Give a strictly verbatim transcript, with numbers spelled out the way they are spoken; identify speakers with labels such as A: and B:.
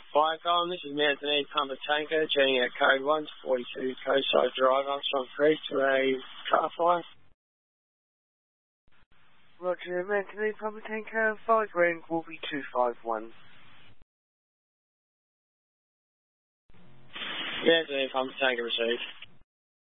A: Viacom, this is Anthony Pumper Tanker, turning at code one forty-two Coastside Drive, Armstrong Creek, to a car fire.
B: Roger, Anthony Pumper Tanker, five range will be two five one.
A: Yeah, Anthony Pumper Tanker received.